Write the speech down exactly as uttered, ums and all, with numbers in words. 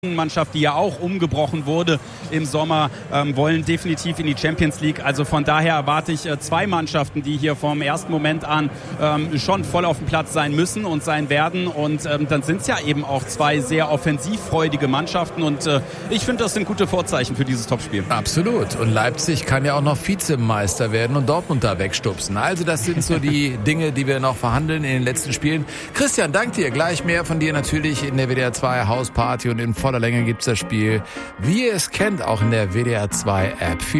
Mannschaft, die ja auch umgebrochen wurde im Sommer, ähm, wollen definitiv in die Champions League. Also von daher erwarte ich äh, zwei Mannschaften, die hier vom ersten Moment an ähm, schon voll auf dem Platz sein müssen und sein werden. Und ähm, dann sind es ja eben auch zwei sehr offensivfreudige Mannschaften. Und äh, ich finde, das sind gute Vorzeichen für dieses Topspiel. Absolut. Und Leipzig kann ja auch noch Vizemeister werden und Dortmund da wegstupsen. Also das sind so die Dinge, die wir noch verhandeln in den letzten Spielen. Christian, dank dir. Gleich mehr von dir natürlich in der W D R zwei Hausparty und in voller Länge gibt's das Spiel, wie ihr es kennt, auch in der W D R zwei App. Viel